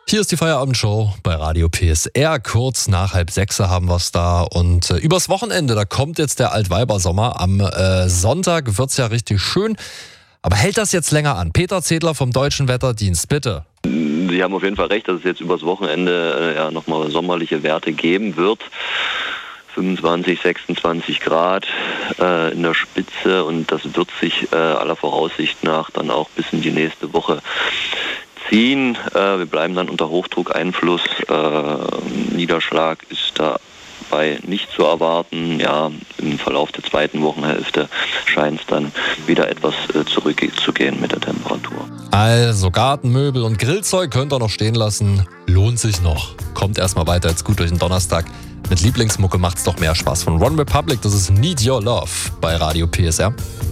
Hier ist die Feierabendshow bei Radio PSR. Kurz nach 5:30 haben wir es da. Und übers Wochenende, da kommt jetzt der Altweibersommer. Am Sonntag wird es ja richtig schön. Aber hält das jetzt länger an? Peter Zedler vom Deutschen Wetterdienst, bitte. Sie haben auf jeden Fall recht, dass es jetzt übers Wochenende nochmal sommerliche Werte geben wird. 25, 26 Grad in der Spitze, und das wird sich aller Voraussicht nach dann auch bis in die nächste Woche ziehen. Wir bleiben dann unter Hochdruckeinfluss. Niederschlag ist dabei nicht zu erwarten. Ja, im Verlauf der zweiten Wochenhälfte scheint es dann wieder etwas zurückzugehen mit der Temperatur. Also Gartenmöbel und Grillzeug könnt ihr noch stehen lassen. Lohnt sich noch. Kommt erstmal weiter jetzt gut durch den Donnerstag. Mit Lieblingsmucke macht's doch mehr Spaß. Von One Republic, das ist Need Your Love bei Radio PSR.